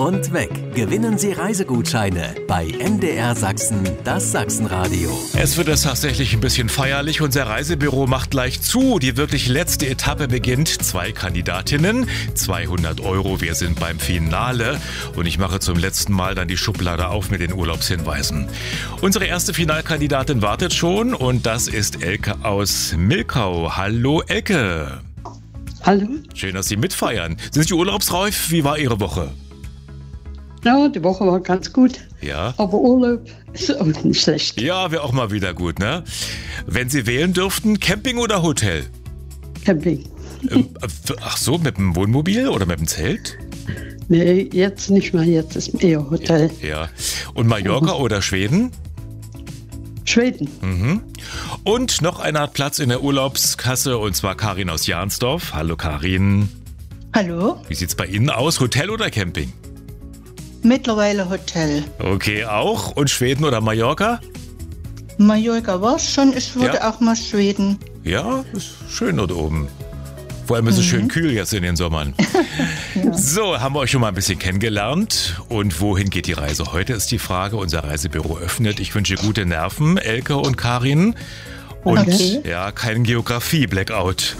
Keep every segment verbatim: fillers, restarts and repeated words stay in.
und weg. Gewinnen Sie Reisegutscheine bei M D R Sachsen, das Sachsenradio. Es wird jetzt tatsächlich ein bisschen feierlich. Unser Reisebüro macht gleich zu. Die wirklich letzte Etappe beginnt. Zwei Kandidatinnen, zweihundert Euro. Wir sind beim Finale. Und ich mache zum letzten Mal dann die Schublade auf mit den Urlaubshinweisen. Unsere erste Finalkandidatin wartet schon. Und das ist Elke aus Milkau. Hallo Elke. Hallo. Schön, dass Sie mitfeiern. Sind Sie urlaubsreif? Wie war Ihre Woche? Ja, die Woche war ganz gut. Ja. Aber Urlaub ist auch nicht schlecht. Ja, wäre auch mal wieder gut, ne? Wenn Sie wählen dürften, Camping oder Hotel? Camping. Ähm, ach so, mit dem Wohnmobil oder mit dem Zelt? Nee, jetzt nicht mehr. Jetzt ist eher Hotel. Ja. Und Mallorca oder Schweden? Schweden. Mhm. Und noch einer hat Platz in der Urlaubskasse, und zwar Karin aus Jahnsdorf. Hallo Karin. Hallo. Wie sieht's bei Ihnen aus? Hotel oder Camping? Mittlerweile Hotel. Okay, auch. Und Schweden oder Mallorca? Mallorca war es schon. Ich würde Ja. auch mal Schweden. Ja, ist schön dort oben. Vor allem ist es schön kühl jetzt in den Sommern. Ja. So, haben wir euch schon mal ein bisschen kennengelernt. Und wohin geht die Reise? Heute ist die Frage, unser Reisebüro öffnet. Ich wünsche gute Nerven, Elke und Karin. Und Okay. ja, kein Geografie-Blackout.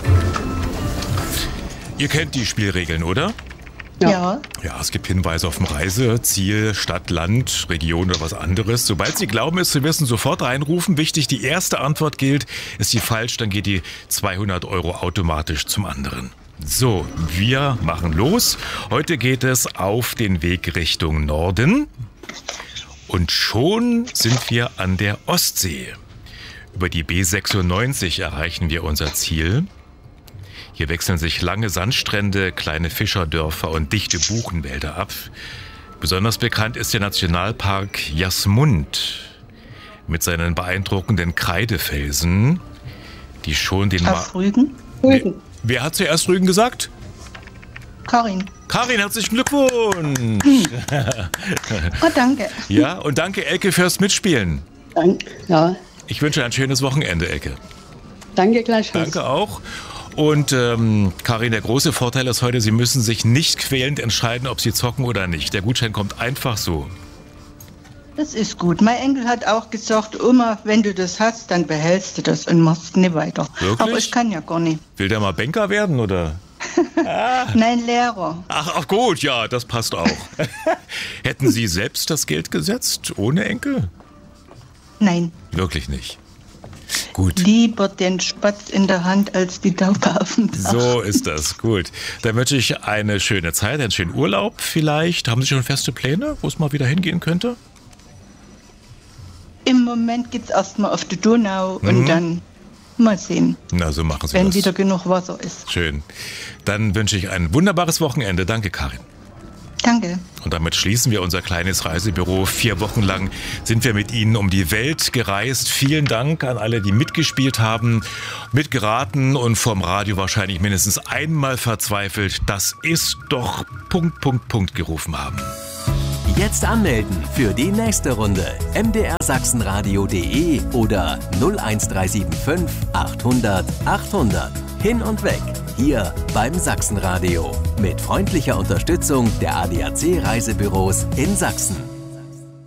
Ihr kennt die Spielregeln, oder? Ja. Ja. Ja, es gibt Hinweise auf dem Reiseziel, Stadt, Land, Region oder was anderes. Sobald Sie glauben, es zu wissen, sofort reinrufen. Wichtig, die erste Antwort gilt. Ist die falsch, dann geht die zweihundert Euro automatisch zum anderen. So, wir machen los. Heute geht es auf den Weg Richtung Norden. Und schon sind wir an der Ostsee. Über die B sechsundneunzig erreichen wir unser Ziel. Hier wechseln sich lange Sandstrände, kleine Fischerdörfer und dichte Buchenwälder ab. Besonders bekannt ist der Nationalpark Jasmund mit seinen beeindruckenden Kreidefelsen, die schon den... Ma- Auf Rügen. Rügen. Wer hat zuerst Rügen gesagt? Karin. Karin, herzlichen Glückwunsch! Oh, danke. Ja, und danke Elke fürs Mitspielen. Danke. Ja, Ich wünsche ein schönes Wochenende, Elke. danke gleichfalls. Danke auch. Und ähm, Karin, der große Vorteil ist heute, Sie müssen sich nicht quälend entscheiden, ob Sie zocken oder nicht. Der Gutschein kommt einfach so. Das ist gut. Mein Enkel hat auch gesagt, Oma, wenn du das hast, dann behältst du das und machst nicht weiter. Wirklich? Aber ich kann ja gar nicht. Will der mal Banker werden, oder? Nein, Lehrer. Ach, ach gut, ja, das passt auch. Hätten Sie selbst das Geld gesetzt, ohne Enkel? Nein. Wirklich nicht. Gut. Lieber den Spatz in der Hand als die Taube auf dem Dach. So ist das, gut. Dann wünsche ich eine schöne Zeit, einen schönen Urlaub vielleicht. Haben Sie schon feste Pläne, wo es mal wieder hingehen könnte? Im Moment geht's erstmal auf die Donau Mhm. und dann mal sehen, Na, so machen Sie wenn das. wieder genug Wasser ist. Schön. Dann wünsche ich ein wunderbares Wochenende. Danke, Karin. Danke. Und damit schließen wir unser kleines Reisebüro. Vier Wochen lang sind wir mit Ihnen um die Welt gereist. Vielen Dank an alle, die mitgespielt haben, mitgeraten und vom Radio wahrscheinlich mindestens einmal verzweifelt. Das ist doch Punkt, Punkt, Punkt gerufen haben. Jetzt anmelden für die nächste Runde. m d r sachsenradio punkt d e oder null eins drei sieben fünf achthundert achthundert. Hin und weg. Hier beim Sachsenradio. Mit freundlicher Unterstützung der A D A C Reisebüros in Sachsen.